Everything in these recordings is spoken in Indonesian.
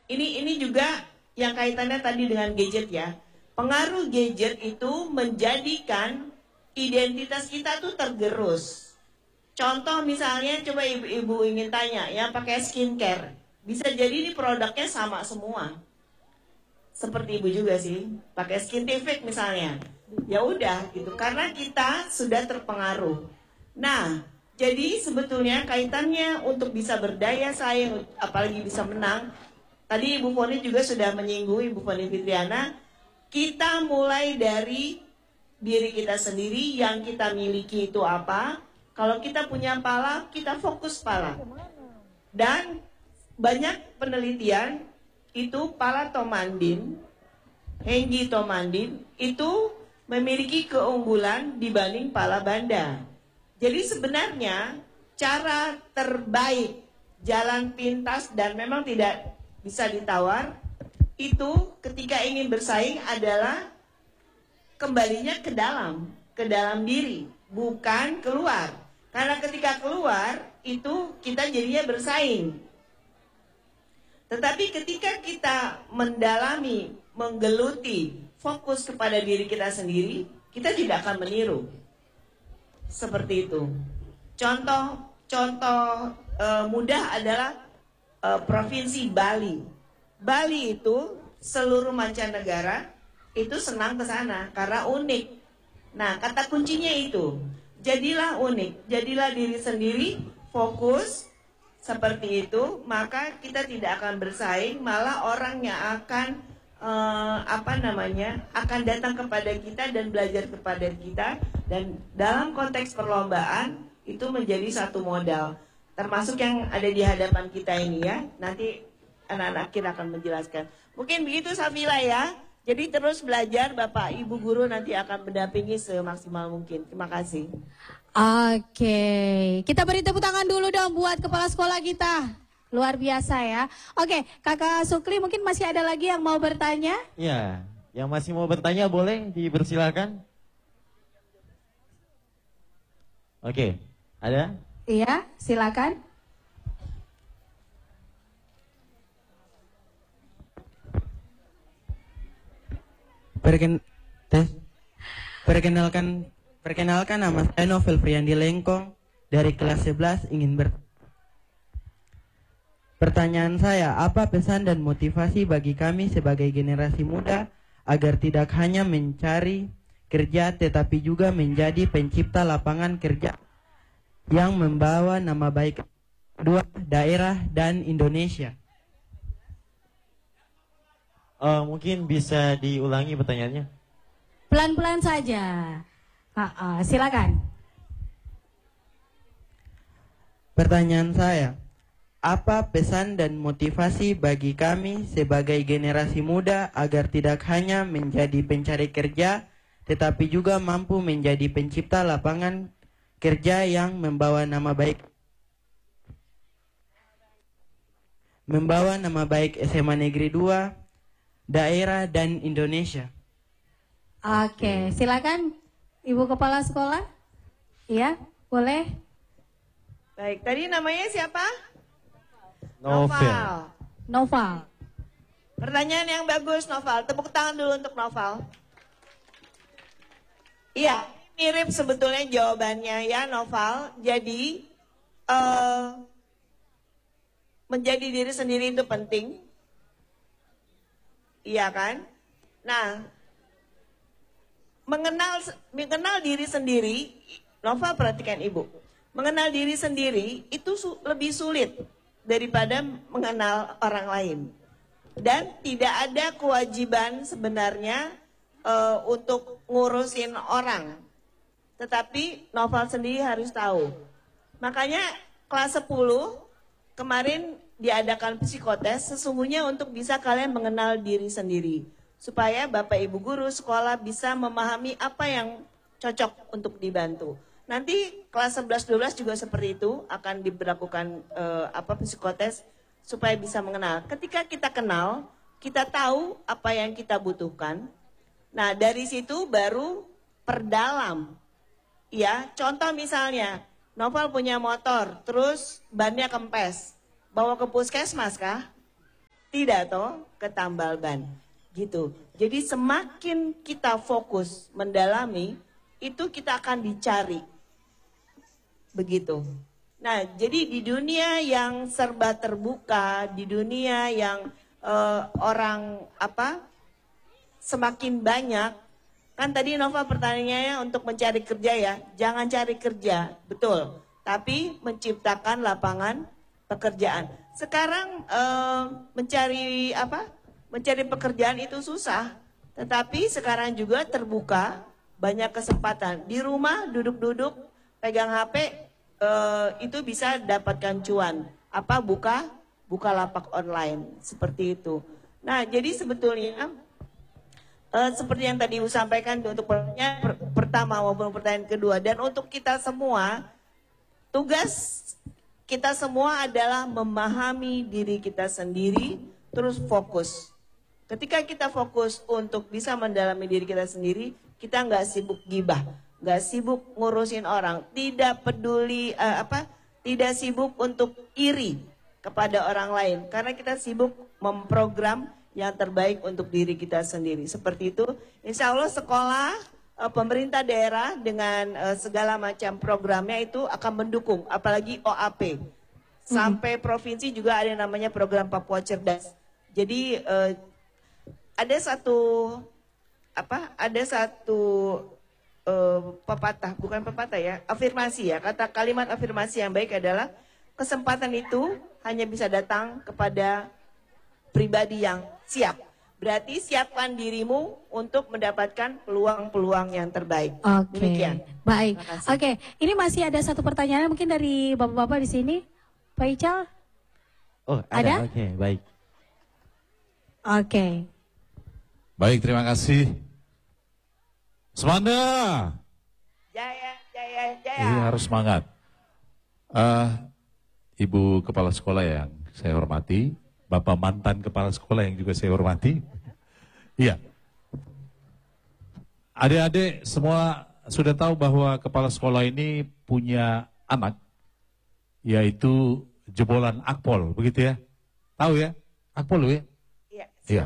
Ini juga yang kaitannya tadi dengan gadget ya. Pengaruh gadget itu menjadikan identitas kita tuh tergerus. Contoh misalnya, coba ibu-ibu ingin tanya, yang pakai skincare, bisa jadi ini produknya sama semua. Seperti ibu juga sih, pakai Skintific misalnya. Ya udah gitu, karena kita sudah terpengaruh. Nah, jadi sebetulnya kaitannya untuk bisa berdaya saing, apalagi bisa menang. Tadi Ibu Foni juga sudah menyinggung, Ibu Foni Fitriana, kita mulai dari diri kita sendiri, yang kita miliki itu apa. Kalau kita punya pala, kita fokus pala. Dan banyak penelitian itu pala Tomandin, Henggi Tomandin itu memiliki keunggulan dibanding pala Banda. Jadi sebenarnya cara terbaik jalan pintas dan memang tidak bisa ditawar itu ketika ingin bersaing adalah kembalinya ke dalam diri, bukan keluar. Karena ketika keluar itu kita jadinya bersaing. Tetapi ketika kita mendalami, menggeluti, fokus kepada diri kita sendiri, kita tidak akan meniru. Seperti itu. Contoh mudah adalah Provinsi Bali. Bali itu seluruh mancanegara itu senang ke sana karena unik. Nah, kata kuncinya itu, jadilah unik, jadilah diri sendiri, fokus seperti itu, maka kita tidak akan bersaing, malah orang yang akan akan datang kepada kita dan belajar kepada kita, dan dalam konteks perlombaan itu menjadi satu modal. Termasuk yang ada di hadapan kita ini ya. Nanti anak-anak kita akan menjelaskan. Mungkin begitu Safila ya. Jadi terus belajar, Bapak Ibu guru nanti akan mendampingi semaksimal mungkin. Terima kasih. Oke, kita beri tepuk tangan dulu dong buat kepala sekolah kita. Luar biasa ya. Oke, Kakak Sukri mungkin masih ada lagi yang mau bertanya? Iya, yang masih mau bertanya boleh dipersilakan. Oke, ada? Iya, silakan. Perkenalkan nama saya Novel Friandi Lengkong dari kelas 11 Pertanyaan saya, apa pesan dan motivasi bagi kami sebagai generasi muda agar tidak hanya mencari kerja tetapi juga menjadi pencipta lapangan kerja yang membawa nama baik dua daerah dan Indonesia? Mungkin bisa diulangi pertanyaannya. Pelan-pelan saja. Silakan. Pertanyaan saya, apa pesan dan motivasi bagi kami sebagai generasi muda agar tidak hanya menjadi pencari kerja tetapi juga mampu menjadi pencipta lapangan kerja yang membawa nama baik SMA Negeri 2, daerah dan Indonesia. Oke, silakan Ibu Kepala Sekolah. Iya, boleh. Baik, tadi namanya siapa? Noval. Pertanyaan yang bagus, Noval. Tepuk tangan dulu untuk Noval. Iya, mirip sebetulnya jawabannya ya, Noval. Jadi menjadi diri sendiri itu penting. Iya kan? Nah, mengenal diri sendiri, Noval perhatikan Ibu. Mengenal diri sendiri itu lebih sulit daripada mengenal orang lain. Dan tidak ada kewajiban sebenarnya untuk ngurusin orang. Tetapi Noval sendiri harus tahu. Makanya kelas 10 kemarin diadakan psikotes sesungguhnya untuk bisa kalian mengenal diri sendiri. Supaya Bapak Ibu guru sekolah bisa memahami apa yang cocok untuk dibantu. Nanti kelas 11-12 juga seperti itu akan diberlakukan psikotes supaya bisa mengenal. Ketika kita kenal, kita tahu apa yang kita butuhkan. Nah, dari situ baru perdalam. Ya, contoh misalnya, Noval punya motor, terus bannya kempes. Bawa ke puskesmas kah? tidak toh ke tambal ban gitu. Jadi semakin kita fokus mendalami, itu kita akan dicari. Begitu. Nah, jadi di dunia yang serba terbuka, di dunia yang orang semakin banyak, kan tadi Nova pertanyaannya untuk mencari kerja ya, jangan cari kerja, betul, tapi menciptakan lapangan pekerjaan. Sekarang mencari pekerjaan itu susah, tetapi sekarang juga terbuka, banyak kesempatan. Di rumah duduk-duduk pegang HP itu bisa dapatkan cuan. Buka lapak online seperti itu. Nah, jadi sebetulnya seperti yang tadi Ibu sampaikan untuk pertanyaan pertama maupun pertanyaan kedua, dan untuk kita semua, tugas kita semua adalah memahami diri kita sendiri, terus fokus. Ketika kita fokus untuk bisa mendalami diri kita sendiri, kita nggak sibuk gibah, nggak sibuk ngurusin orang, tidak peduli tidak sibuk untuk iri kepada orang lain, karena kita sibuk memprogram yang terbaik untuk diri kita sendiri. Seperti itu, insya Allah sekolah, pemerintah daerah dengan segala macam programnya itu akan mendukung, apalagi OAP. Sampai provinsi juga ada yang namanya program Papua Cerdas. Jadi ada satu afirmasi ya, kalimat afirmasi yang baik adalah kesempatan itu hanya bisa datang kepada pribadi yang siap. Berarti siapkan dirimu untuk mendapatkan peluang-peluang yang terbaik. Oke. Demikian. Baik. Terima kasih. Oke, ini masih ada satu pertanyaan mungkin dari Bapak-bapak di sini. Pak Ical? Oh, Ada? Oke, baik. Oke. Baik, terima kasih. Semanda. Jaya, jaya, jaya. Ini harus semangat. Ibu Kepala Sekolah yang saya hormati, Bapak mantan Kepala Sekolah yang juga saya hormati. Iya. Adik-adik semua sudah tahu bahwa Kepala Sekolah ini punya anak, yaitu jebolan Akpol, begitu ya? Tahu ya? Akpol ya? Iya. Iya.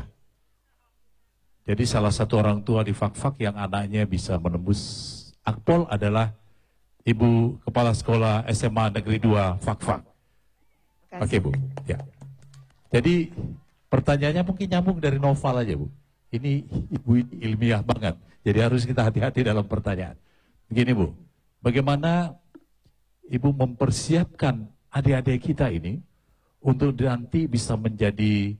Jadi salah satu orang tua di Fak-Fak yang anaknya bisa menembus Akpol adalah Ibu Kepala Sekolah SMA Negeri 2 Fak-Fak. Oke Bu, ya. Jadi pertanyaannya mungkin nyambung dari novel aja Bu. Ini Ibu ini ilmiah banget, jadi harus kita hati-hati dalam pertanyaan. Begini Bu, bagaimana Ibu mempersiapkan adik-adik kita ini untuk nanti bisa menjadi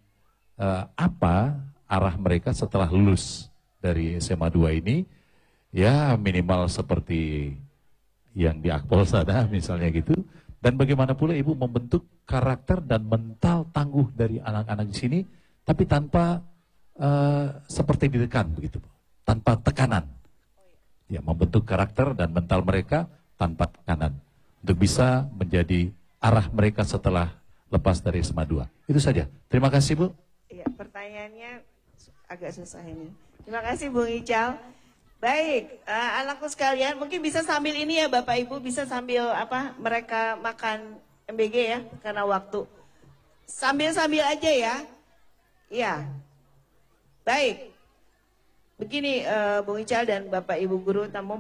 apa arah mereka setelah lulus dari SMA 2 ini, ya minimal seperti yang di Akpol sana misalnya gitu. Dan bagaimana pula Ibu membentuk karakter dan mental tangguh dari anak-anak di sini, tapi tanpa seperti ditekan begitu, tanpa tekanan. Ya, membentuk karakter dan mental mereka tanpa tekanan untuk bisa menjadi arah mereka setelah lepas dari SMA 2. Itu saja. Terima kasih Bu. Iya, pertanyaannya agak susah ini. Terima kasih Bung Ical. Baik, anakku sekalian, mungkin bisa sambil ini ya Bapak Ibu, bisa sambil mereka makan MBG ya, karena waktu. Sambil-sambil aja ya. Iya. Baik. Begini Bung Ical dan Bapak Ibu guru tamu,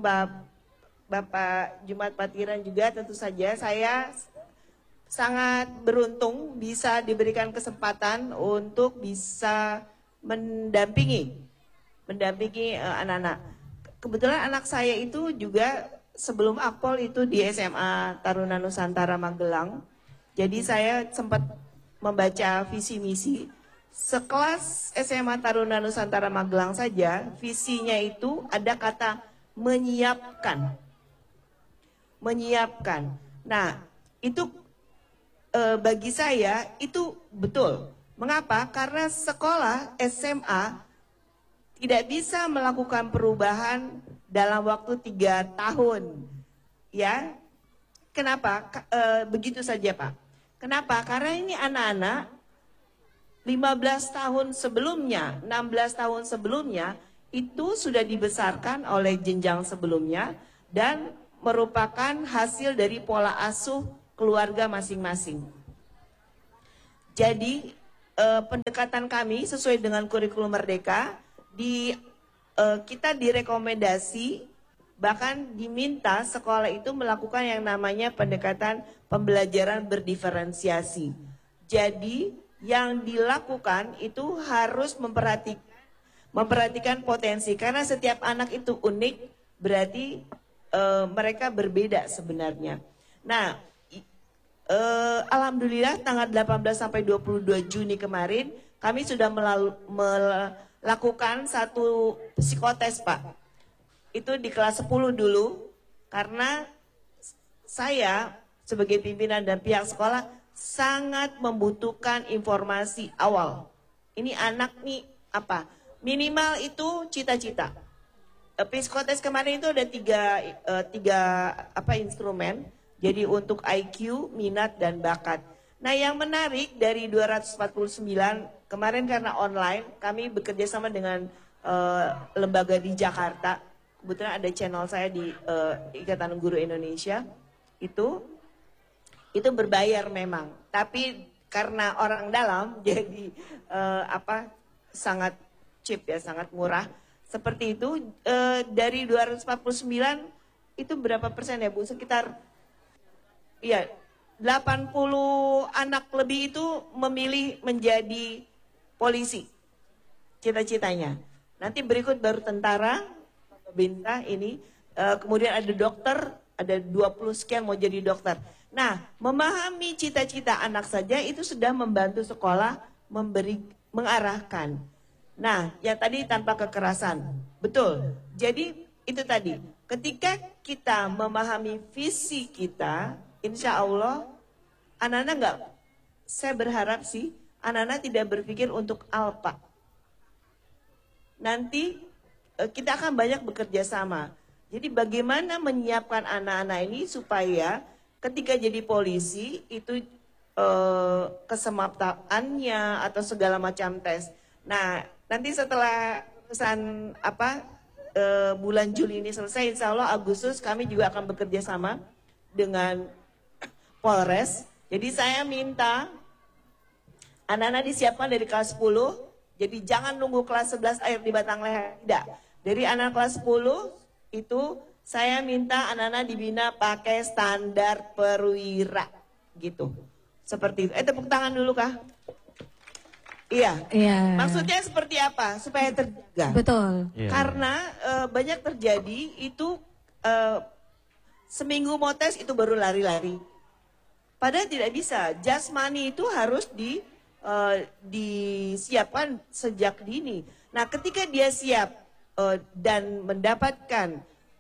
Bapak Jumat Patiran juga, tentu saja saya sangat beruntung bisa diberikan kesempatan untuk bisa mendampingi anak-anak. Kebetulan anak saya itu juga sebelum Akpol itu di SMA Taruna Nusantara Magelang. Jadi saya sempat membaca visi misi. Sekelas SMA Taruna Nusantara Magelang saja, visinya itu ada kata menyiapkan. Menyiapkan. Nah, itu bagi saya itu betul. Mengapa? Karena sekolah SMA tidak bisa melakukan perubahan dalam waktu 3 tahun. Ya. Kenapa? Begitu saja Pak. Kenapa? Karena ini anak-anak 15 tahun sebelumnya, 16 tahun sebelumnya, itu sudah dibesarkan oleh jenjang sebelumnya dan merupakan hasil dari pola asuh keluarga masing-masing. Jadi pendekatan kami sesuai dengan kurikulum Merdeka, kita direkomendasi bahkan diminta sekolah itu melakukan yang namanya pendekatan pembelajaran berdiferensiasi. Jadi yang dilakukan itu harus memperhatikan potensi, karena setiap anak itu unik, berarti mereka berbeda sebenarnya. Nah, alhamdulillah tanggal 18 sampai 22 Juni kemarin kami sudah melakukan satu psikotes, Pak. Itu di kelas 10 dulu, karena saya sebagai pimpinan dan pihak sekolah sangat membutuhkan informasi awal. Ini anak nih apa? Minimal itu cita-cita. Psikotes kemarin itu ada tiga instrumen. Jadi untuk IQ, minat, dan bakat. Nah, yang menarik dari 249 kemarin karena online, kami bekerja sama dengan lembaga di Jakarta. Kebetulan ada channel saya di Ikatan Guru Indonesia. Itu berbayar memang. Tapi karena orang dalam, jadi sangat cheap ya, sangat murah. Seperti itu, dari 249 itu berapa persen ya Bu? Sekitar 80 anak lebih itu memilih menjadi polisi. Cita-citanya. Nanti berikut baru tentara, bintang ini. Kemudian ada dokter, ada 20 sekian mau jadi dokter. Nah, memahami cita-cita anak saja itu sudah membantu sekolah mengarahkan. Nah, yang tadi tanpa kekerasan. Betul. Jadi itu tadi. Ketika kita memahami visi kita, insya Allah, anak-anak saya berharap sih, anak-anak tidak berpikir untuk alpa. Nanti kita akan banyak bekerja sama. Jadi bagaimana menyiapkan anak-anak ini supaya ketika jadi polisi itu kesemaptaannya atau segala macam tes. Nah, nanti setelah bulan Juli ini selesai, insya Allah Agustus kami juga akan bekerja sama dengan Polres. Jadi saya minta anak-anak disiapkan dari kelas 10. Jadi jangan nunggu kelas 11 air di batang leher. Tidak. Dari anak kelas 10 itu saya minta anak-anak dibina pakai standar perwira. Gitu. Seperti itu. Tepuk tangan dulu kah? Iya. Maksudnya seperti apa? Supaya terjaga. Betul. Karena banyak terjadi itu seminggu mau tes itu baru lari-lari. Padahal tidak bisa. Jasmani itu harus disiapkan sejak dini. Nah, ketika dia siap dan mendapatkan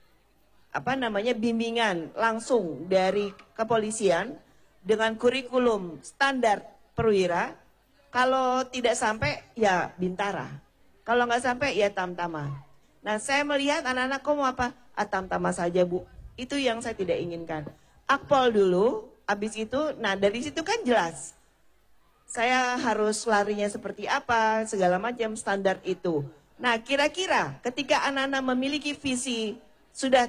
bimbingan langsung dari kepolisian dengan kurikulum standar perwira, kalau tidak sampai ya bintara. Kalau nggak sampai ya tamtama. Nah, saya melihat anak-anak kok mau apa? Tamtama saja, Bu. Itu yang saya tidak inginkan. Akpol dulu. Habis itu, nah dari situ kan jelas. Saya harus larinya seperti apa, segala macam standar itu. Nah, kira-kira ketika anak-anak memiliki visi, sudah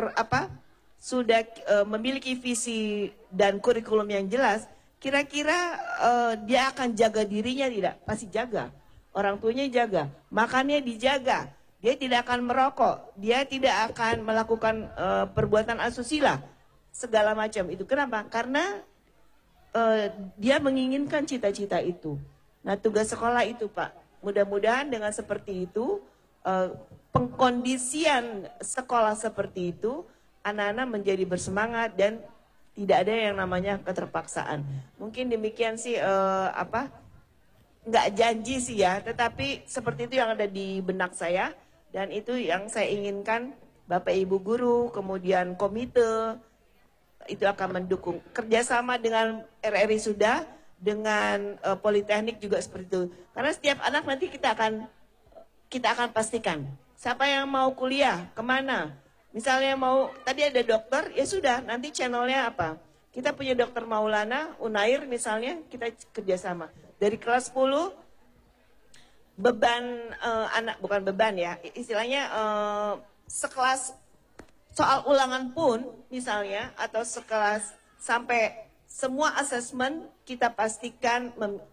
memiliki visi dan kurikulum yang jelas, kira-kira dia akan jaga dirinya tidak? Pasti jaga. Orang tuanya jaga, makannya dijaga. Dia tidak akan merokok, dia tidak akan melakukan perbuatan asusila. Segala macam itu. Kenapa? Karena dia menginginkan cita-cita itu. Nah, tugas sekolah itu, Pak. Mudah-mudahan dengan seperti itu, pengkondisian sekolah seperti itu, anak-anak menjadi bersemangat dan tidak ada yang namanya keterpaksaan. Mungkin demikian sih, nggak janji sih ya, tetapi seperti itu yang ada di benak saya. Dan itu yang saya inginkan Bapak Ibu Guru, kemudian komite, itu akan mendukung kerjasama dengan RRI sudah, dengan Politeknik juga seperti itu. Karena setiap anak nanti kita akan pastikan siapa yang mau kuliah kemana. Misalnya mau tadi ada dokter, ya sudah nanti channelnya apa. Kita punya Dokter Maulana, Unair misalnya, kita kerjasama dari kelas 10. Beban anak bukan beban ya, istilahnya sekelas. Soal ulangan pun misalnya atau sekelas sampai semua asesmen kita pastikan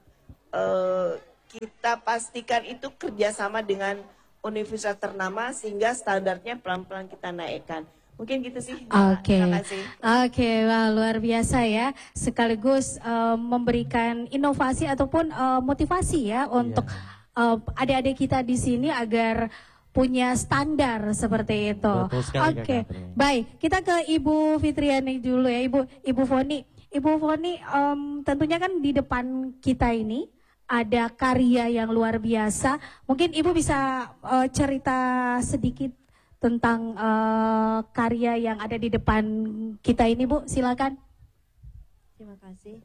kita pastikan itu kerjasama dengan universitas ternama sehingga standarnya pelan-pelan kita naikkan. Mungkin gitu sih. Oke, Terima kasih. oke, wah luar biasa ya. Sekaligus memberikan inovasi ataupun motivasi ya untuk adik-adik kita di sini agar punya standar seperti itu. Betul sekali, Kak Oke, Katri. baik. Kita ke Ibu Fitriani dulu ya, Ibu Foni. Ibu Foni, tentunya kan di depan kita ini ada karya yang luar biasa. Mungkin Ibu bisa cerita sedikit tentang karya yang ada di depan kita ini, Bu. Silakan. Terima kasih.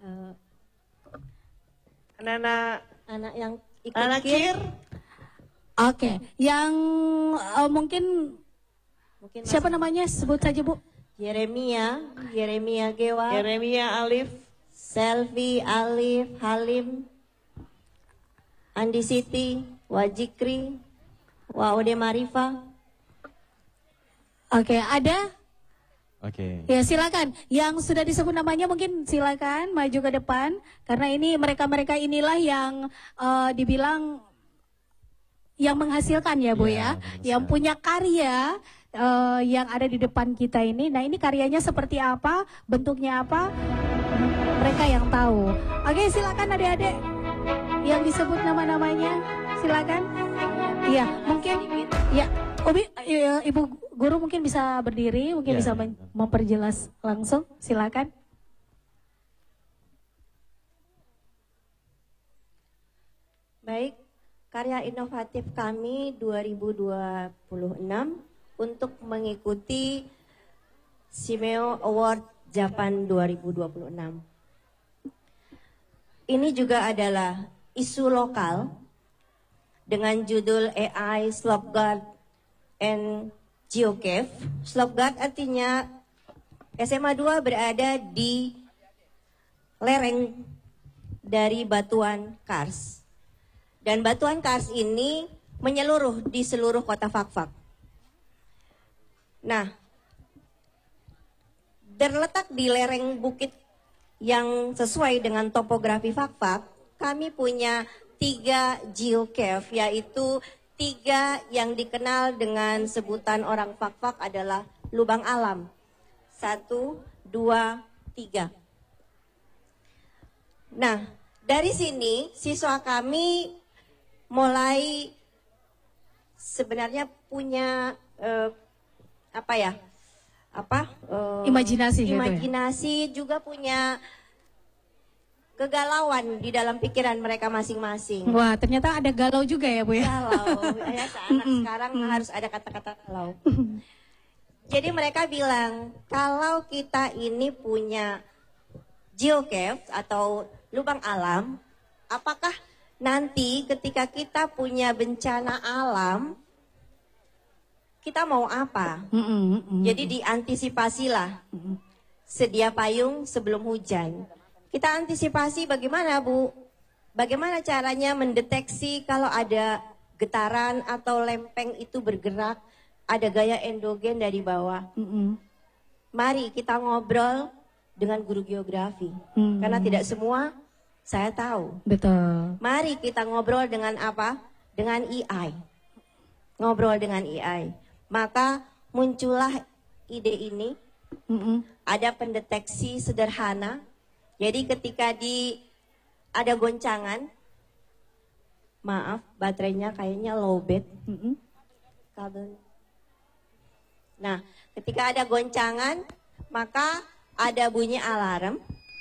Anak-anak Anak yang ikut anak KIR, kir, Oke, yang mungkin mungkin siapa namanya? Sebut saja, Bu. Yeremia Gewa, Yeremia Alif, Selvi, Alif, Halim, Andi Siti, Wajikri, Waode Marifa. Oke, ada? Oke. Ya silakan. Yang sudah disebut namanya mungkin silakan maju ke depan karena ini mereka-mereka inilah yang dibilang yang menghasilkan ya Bu Ya, ya, benar yang sekali. punya karya yang ada di depan kita ini. Nah ini karyanya seperti apa, bentuknya apa, mereka yang tahu. Oke silakan adik-adik yang disebut nama-namanya, silakan. Iya mungkin ya Ibu Guru mungkin bisa berdiri, mungkin Ya, bisa ya. memperjelas langsung, silakan. Baik, karya inovatif kami 2026 untuk mengikuti Shimeo Award Japan 2026. Ini juga adalah isu lokal dengan judul AI Slopguard and Geocave. Slopguard artinya SMA 2 berada di lereng dari batuan kars. Dan batuan kars ini menyeluruh di seluruh kota Fakfak. Nah, terletak di lereng bukit yang sesuai dengan topografi Fakfak, kami punya 3 geocave, yaitu 3 yang dikenal dengan sebutan orang Fakfak adalah lubang alam. 1, 2, 3. Nah, dari sini siswa kami mulai sebenarnya punya Imajinasi gitu ya? imajinasi juga punya kegalauan di dalam pikiran mereka masing-masing. Wah ternyata ada galau juga ya Bu ya. Galau, ya anak sekarang harus ada kata-kata galau. Jadi mereka bilang kalau kita ini punya geocave atau lubang alam, apakah nanti ketika kita punya bencana alam, kita mau apa? Jadi diantisipasilah. Sedia payung sebelum hujan. Kita antisipasi bagaimana Bu? Bagaimana caranya mendeteksi kalau ada getaran atau lempeng itu bergerak, ada gaya endogen dari bawah. Mari kita ngobrol dengan guru geografi. Karena tidak semua saya tahu. Betul. Mari kita ngobrol dengan apa? Dengan AI. Ngobrol dengan AI. Maka muncullah ide ini. Ada pendeteksi sederhana. Jadi ketika ada goncangan, maaf baterainya kayaknya lowbat. Kabel. Nah, ketika ada goncangan, maka ada bunyi alarm.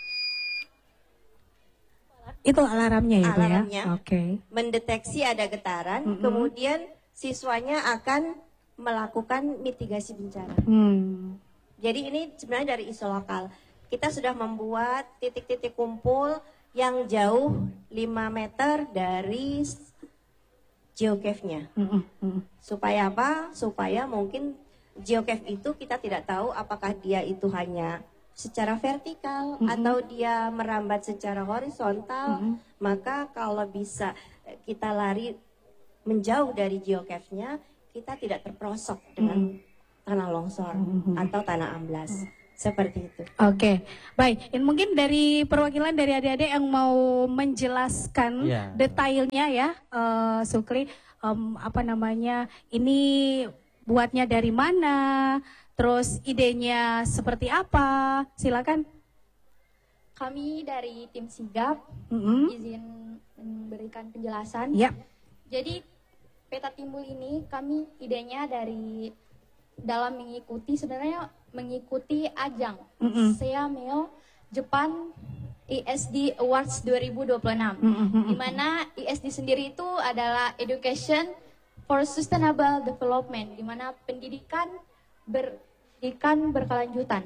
Itu alarmnya ya Bu ya? Alarmnya. Oke. Mendeteksi ada getaran, kemudian siswanya akan melakukan mitigasi bencana. Jadi ini sebenarnya dari isu lokal. Kita sudah membuat titik-titik kumpul yang jauh 5 meter dari geocave-nya. Supaya apa? Supaya mungkin geocave itu kita tidak tahu apakah dia itu hanya secara vertikal atau dia merambat secara horizontal. Maka kalau bisa kita lari menjauh dari geocave-nya, kita tidak terperosok dengan tanah longsor atau tanah amblas. Seperti itu. Oke, baik. Ini mungkin dari perwakilan dari adik-adik yang mau menjelaskan Iya. detailnya ya, Sukri, apa namanya? Ini buatnya dari mana? Terus idenya seperti apa? Silakan. Kami dari tim Sigap Mm-mm. izin memberikan penjelasan. Ya. Jadi peta timbul ini kami idenya dari dalam mengikuti ajang Seameo Japan ISD Awards 2026. Di mana ISD sendiri itu adalah Education for Sustainable Development, di mana pendidikan berkelanjutan.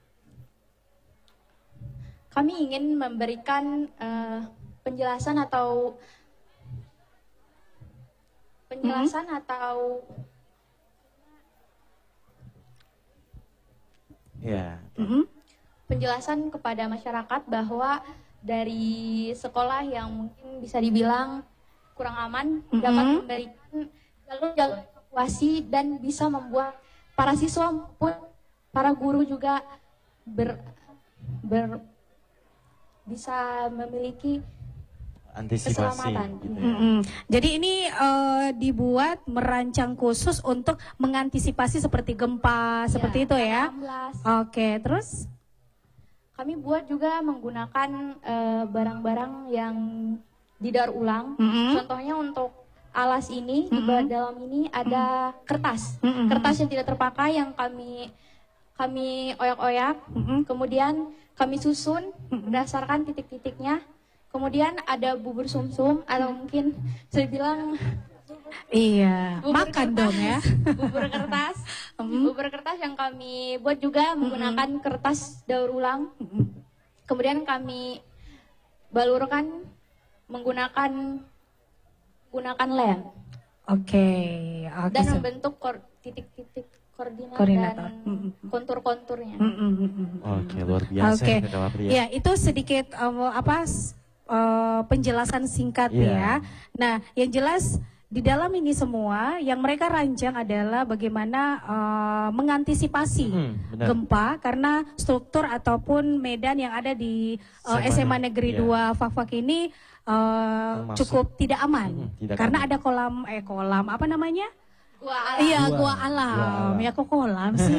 Kami ingin memberikan penjelasan atau Ya. penjelasan kepada masyarakat bahwa dari sekolah yang mungkin bisa dibilang kurang aman dapat memberikan jalur-jalur evakuasi dan bisa membuat para siswa pun para guru juga bisa memiliki Antisipasi. keselamatan. Gitu ya. Jadi ini dibuat merancang khusus untuk mengantisipasi seperti gempa, seperti itu ya. 16. Oke, terus? Kami buat juga menggunakan barang-barang yang didaur ulang. Contohnya untuk alas ini, di dalam ini ada kertas. Kertas yang tidak terpakai yang kami oyak-oyak. Kemudian kami susun berdasarkan titik-titiknya. Kemudian ada bubur sumsum atau mungkin saya bilang Iya, bubur makan kertas. dong ya. Bubur kertas yang kami buat juga menggunakan kertas daur ulang. Kemudian kami balurkan menggunakan lem Oke, dan membentuk titik-titik koordinat Koordinator. dan kontur-konturnya. Oke, luar biasa Oke, ya, Kakak Apri ya. ya itu sedikit penjelasan singkat ya. Nah, yang jelas di dalam ini semua yang mereka rancang adalah bagaimana mengantisipasi benar. gempa karena struktur ataupun medan yang ada di SMA Negeri 2 Fakfak ini Termasuk. cukup tidak aman tidak karena aman. ada kolam apa namanya? Gua Iya, Gua. gua alam. Ya kok kolam sih.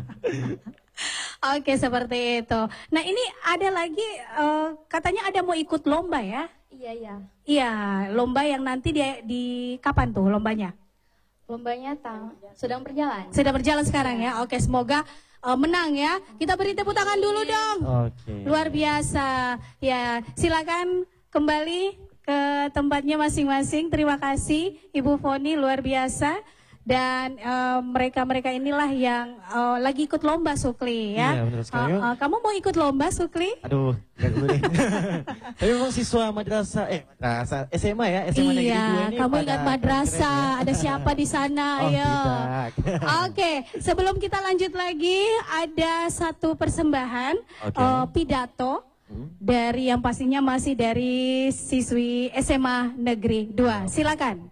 Oke, seperti itu. Nah, ini ada lagi katanya ada mau ikut lomba ya? iya. Iya, lomba yang nanti di kapan tuh lombanya? Lombanya sedang berjalan. Sudah berjalan sekarang ya. Oke, semoga menang ya. Kita beri tepuk tangan dulu dong. Oke. Luar biasa. Ya, silakan kembali ke tempatnya masing-masing. Terima kasih Ibu Foni, luar biasa. Dan mereka-mereka inilah yang lagi ikut lomba, Sukli ya. Iya, benar sekali. Kamu mau ikut lomba, Sukli? Aduh, gak dulu deh. Tapi memang siswa madrasah SMA ya, SMA Negeri 2 Iya, ini kamu pada ingat keren-keren madrasah, ya. ada siapa di sana? Oh, Ayo. tidak. Oke, sebelum kita lanjut lagi, ada satu persembahan Oke. pidato dari yang pastinya masih dari siswi SMA Negeri 2. Silakan.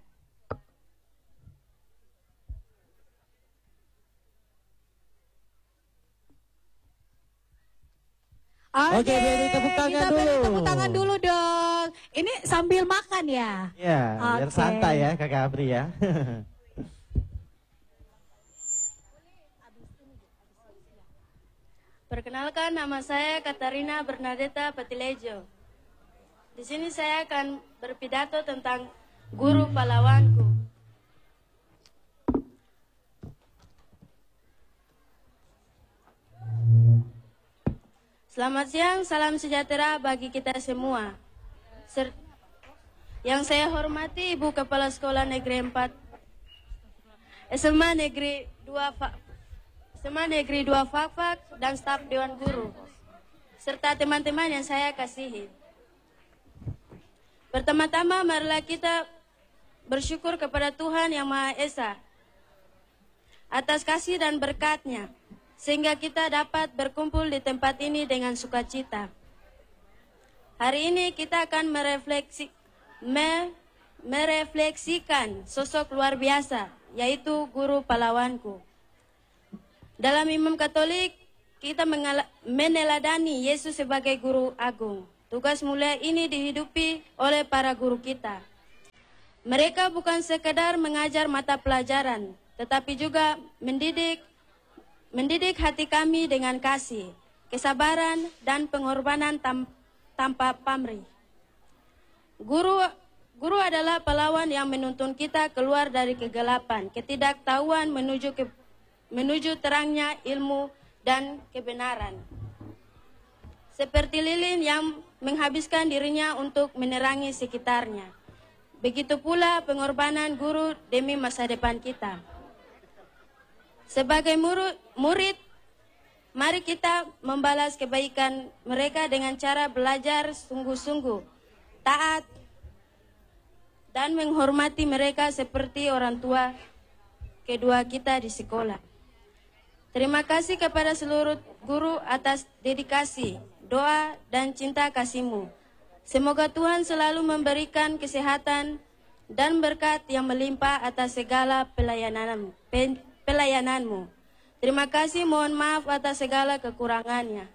Oke, beri tepuk tangan kita beri dulu. tepuk tangan dulu dong. Ini sambil makan ya? Ya, biar Oke. santai ya Kakak Apri ya. Perkenalkan, nama saya Katarina Bernadetta Patilejo. Di sini saya akan berpidato tentang guru pahlawanku. Selamat siang, salam sejahtera bagi kita semua. Yang saya hormati Ibu Kepala Sekolah Negeri 4 SMA Negeri 2 Fakfak dan staf Dewan Guru, serta teman-teman yang saya kasihi. Pertama-tama marilah kita bersyukur kepada Tuhan Yang Maha Esa atas kasih dan berkat-Nya, sehingga kita dapat berkumpul di tempat ini dengan sukacita. Hari ini kita akan merefleksikan sosok luar biasa, yaitu guru pahlawanku. Dalam Imam Katolik, kita meneladani Yesus sebagai guru agung. Tugas mulia ini dihidupi oleh para guru kita. Mereka bukan sekedar mengajar mata pelajaran, tetapi juga mendidik hati kami dengan kasih, kesabaran, dan pengorbanan tanpa pamrih. Guru adalah pahlawan yang menuntun kita keluar dari kegelapan, ketidaktahuan menuju terangnya ilmu dan kebenaran. Seperti lilin yang menghabiskan dirinya untuk menerangi sekitarnya. Begitu pula pengorbanan guru demi masa depan kita. Sebagai murid, mari kita membalas kebaikan mereka dengan cara belajar sungguh-sungguh, taat, dan menghormati mereka seperti orang tua kedua kita di sekolah. Terima kasih kepada seluruh guru atas dedikasi, doa, dan cinta kasih-Mu. Semoga Tuhan selalu memberikan kesehatan dan berkat yang melimpah atas segala pelayanan-Mu. Terima kasih, mohon maaf atas segala kekurangannya.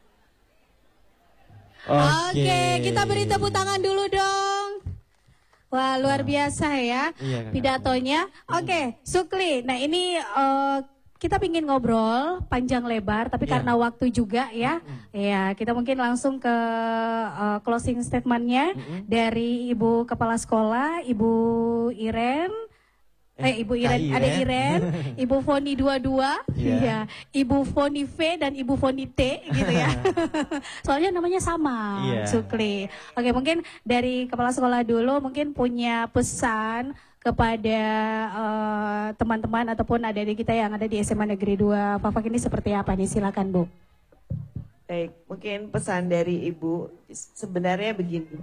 Oke, kita beri tepuk tangan dulu dong. Wah, luar biasa ya Iya, Kakak. pidatonya. Oke, Sukli. Nah, ini kita pingin ngobrol panjang lebar, tapi Iya. karena waktu juga ya. Ya, kita mungkin langsung ke closing statementnya dari Ibu Kepala Sekolah, Ibu Iren. Ibu Iren, Kak ada Iren. Iren, Ibu Foni 22, Iya. iya, Ibu Foni V dan Ibu Foni T gitu ya. Soalnya namanya sama, Iya. Sukli. Oke, mungkin dari kepala sekolah dulu mungkin punya pesan kepada teman-teman ataupun adik-adik kita yang ada di SMA Negeri 2 Fakfak ini seperti apa nih? Silakan, Bu. Baik, mungkin pesan dari Ibu sebenarnya begini.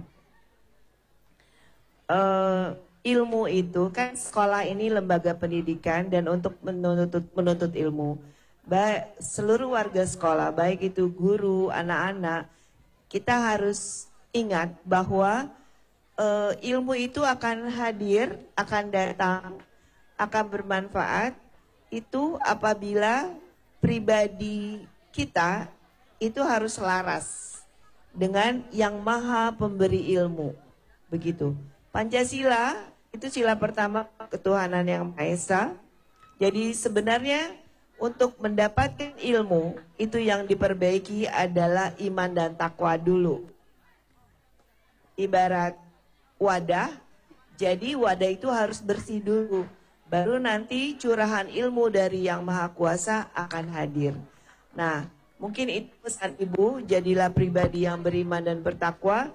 Ilmu itu kan sekolah ini lembaga pendidikan dan untuk menuntut ilmu. Seluruh warga sekolah, baik itu guru, anak-anak, kita harus ingat bahwa ilmu itu akan hadir, akan datang, akan bermanfaat itu apabila pribadi kita itu harus selaras dengan yang maha pemberi ilmu. Begitu. Pancasila itu sila pertama ketuhanan yang Maha Esa. Jadi sebenarnya untuk mendapatkan ilmu itu yang diperbaiki adalah iman dan takwa dulu. Ibarat wadah, jadi wadah itu harus bersih dulu. Baru nanti curahan ilmu dari Yang Maha Kuasa akan hadir. Nah, mungkin itu pesan Ibu, jadilah pribadi yang beriman dan bertakwa.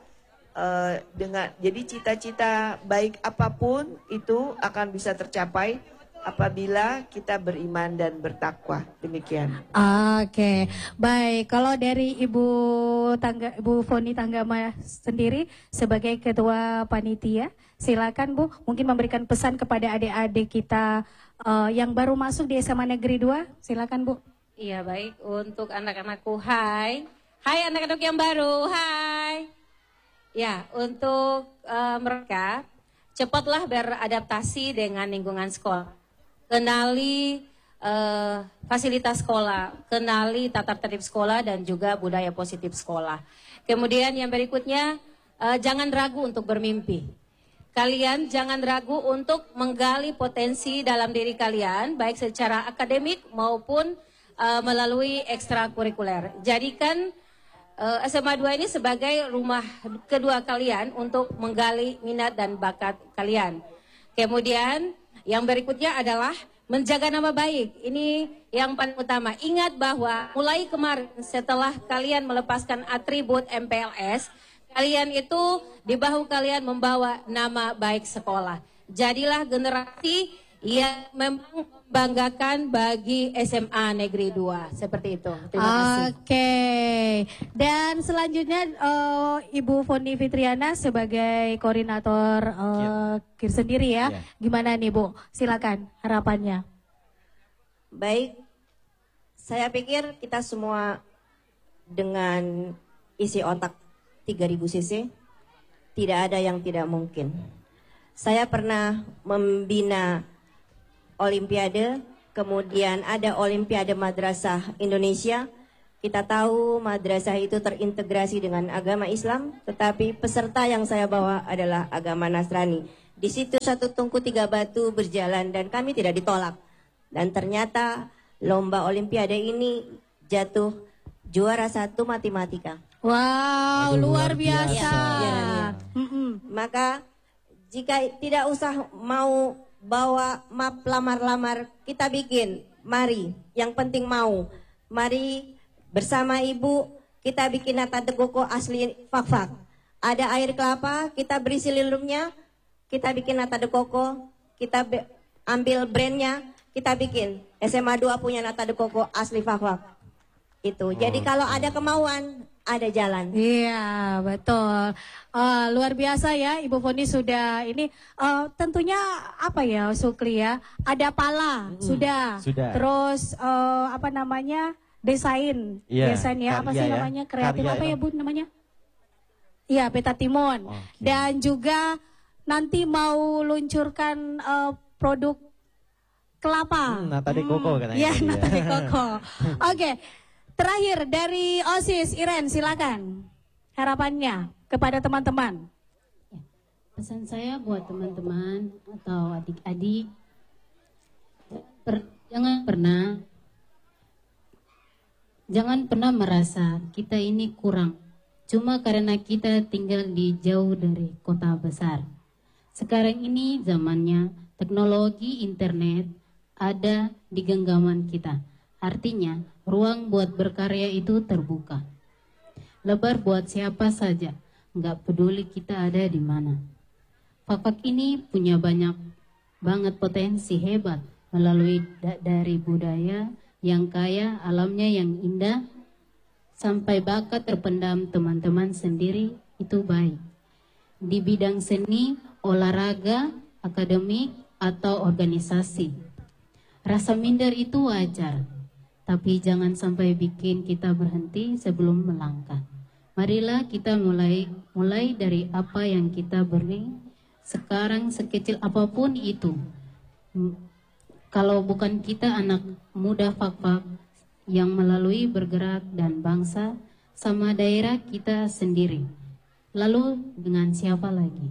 Jadi cita-cita baik apapun itu akan bisa tercapai apabila kita beriman dan bertakwa. Demikian. Oke, baik. Kalau dari Ibu Foni Tanggama sendiri sebagai ketua panitia, silakan Bu, mungkin memberikan pesan kepada adik-adik kita yang baru masuk di SMA Negeri 2. Silakan Bu. Iya, baik. Untuk anak-anakku, hai anak-anak yang baru, hai. Ya, untuk mereka cepatlah beradaptasi dengan lingkungan sekolah. Kenali fasilitas sekolah, kenali tata tertib sekolah dan juga budaya positif sekolah. Kemudian yang berikutnya, jangan ragu untuk bermimpi. Kalian jangan ragu untuk menggali potensi dalam diri kalian, baik secara akademik maupun melalui ekstrakurikuler. Jadikan SMA 2 ini sebagai rumah kedua kalian untuk menggali minat dan bakat kalian. Kemudian yang berikutnya adalah menjaga nama baik. Ini yang paling utama. Ingat bahwa mulai kemarin setelah kalian melepaskan atribut MPLS, kalian itu di bahu kalian membawa nama baik sekolah. Jadilah generasi yang memang membanggakan bagi SMA Negeri 2. Seperti itu. Terima kasih. Oke. Dan selanjutnya Ibu Foni Fitriana sebagai koordinator KIR sendiri ya. Gimana nih Bu? Silakan harapannya. Baik, saya pikir kita semua dengan isi otak 3000 cc tidak ada yang tidak mungkin. Saya pernah membina Olimpiade, kemudian ada Olimpiade Madrasah Indonesia, Kita tahu madrasah itu terintegrasi dengan agama Islam, tetapi peserta yang saya bawa adalah agama Nasrani. Di situ satu tungku tiga batu berjalan dan kami tidak ditolak. Dan ternyata lomba olimpiade ini jatuh juara 1 matematika. Wow, luar biasa. Ya. Maka jika tidak usah mau bawa map lamar-lamar, kita bikin. Mari, yang penting mau. Mari bersama ibu kita bikin nata de coco asli Fak-Fak. Ada air kelapa, kita beri sililumnya, kita bikin nata de coco, kita ambil brandnya, kita bikin. SMA 2 punya nata de coco asli Fak-Fak. Itu. Jadi kalau ada kemauan, ada jalan. Iya, betul. Luar biasa ya, Ibu Foni sudah ini. Tentunya apa ya, Sukli ya? Ada pala, sudah. Terus apa namanya? Desain ya, apa sih namanya, kreatif apa ya Bu namanya? Iya, peta timun. Dan juga nanti mau luncurkan produk kelapa. Nata de coco katanya. Iya, nata de coco. Oke, terakhir dari OSIS, Iren silakan. Harapannya kepada teman-teman. Pesan saya buat teman-teman atau adik-adik, jangan pernah merasa kita ini kurang, cuma karena kita tinggal di jauh dari kota besar. Sekarang ini zamannya teknologi internet ada di genggaman kita. Artinya ruang buat berkarya itu terbuka. Lebar buat siapa saja, nggak peduli kita ada di mana. Fak-Fak ini punya banyak banget potensi hebat melalui dari budaya yang kaya, alamnya yang indah, sampai bakat terpendam teman-teman sendiri itu baik. Di bidang seni, olahraga, akademik, atau organisasi. Rasa minder itu wajar, tapi jangan sampai bikin kita berhenti sebelum melangkah. Marilah kita mulai dari apa yang kita beri sekarang, sekecil apapun itu. Kalau bukan kita anak muda Fak-Fak yang melalui bergerak dan bangsa sama daerah kita sendiri. Lalu dengan siapa lagi?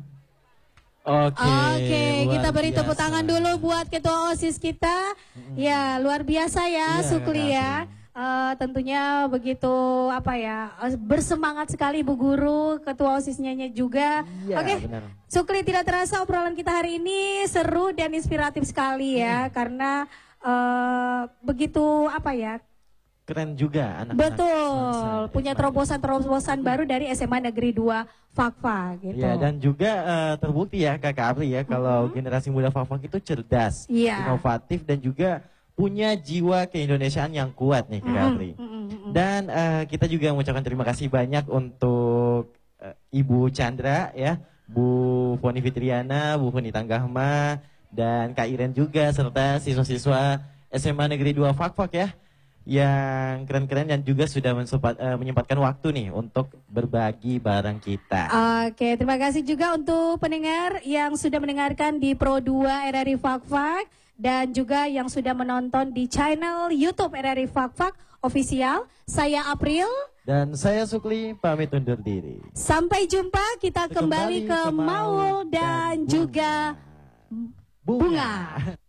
Oke, kita beri tepuk tangan dulu buat Ketua OSIS kita. Ya, luar biasa ya, Sukli ya. Tentunya begitu bersemangat sekali Bu Guru, Ketua OSISnya juga. Oke, Sukli, tidak terasa obrolan kita hari ini seru dan inspiratif sekali ya, karena begitu keren juga anak-anak. Betul, punya terobosan-terobosan baru dari SMA Negeri 2 Fak-Fak gitu. Ya, dan juga terbukti ya Kakak Apri ya, kalau generasi muda Fak-Fak itu cerdas, inovatif, dan juga punya jiwa keindonesiaan yang kuat nih Kakak Apri. Dan kita juga mengucapkan terima kasih banyak untuk Ibu Chandra ya, Bu Foni Fitriana, Bu Foni Tanggahma, dan Kak Iren juga, serta siswa-siswa SMA Negeri 2 Fak-Fak ya, yang keren-keren dan juga sudah menyempatkan waktu nih untuk berbagi bareng kita. Oke, terima kasih juga untuk pendengar yang sudah mendengarkan di Pro 2 RRI Fak-Fak, dan juga yang sudah menonton di channel YouTube RRI Fak-Fak Official. Saya April. Dan saya Sukli, pamit undur diri. Sampai jumpa, kita kembali ke Maul dan juga Bunga.